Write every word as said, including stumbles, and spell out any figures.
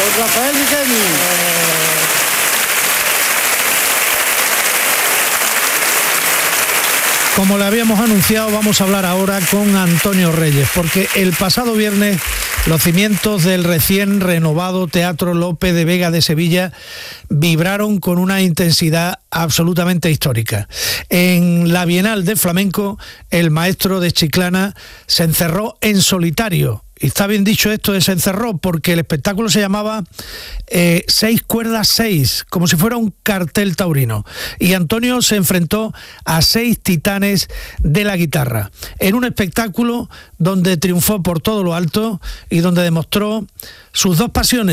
Rafael Riquelme. Como le habíamos anunciado, vamos a hablar ahora con Antonio Reyes, porque el pasado viernes los cimientos del recién renovado Teatro Lope de Vega de Sevilla vibraron con una intensidad absolutamente histórica. En la Bienal de Flamenco, el maestro de Chiclana se encerró en solitario. Y está bien dicho esto de se encerró, porque el espectáculo se llamaba eh, Seis cuerdas seis, como si fuera un cartel taurino. Y Antonio se enfrentó a seis titanes de la guitarra, en un espectáculo donde triunfó por todo lo alto y donde demostró sus dos pasiones.